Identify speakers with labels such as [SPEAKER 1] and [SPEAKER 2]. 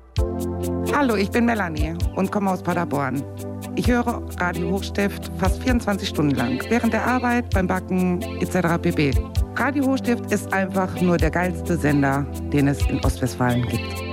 [SPEAKER 1] Hallo, ich bin Melanie und komme aus Paderborn. Ich höre Radio Hochstift fast 24 Stunden lang, während der Arbeit, beim Backen etc. pp. Radio Hochstift ist einfach nur der geilste Sender, den es in Ostwestfalen gibt.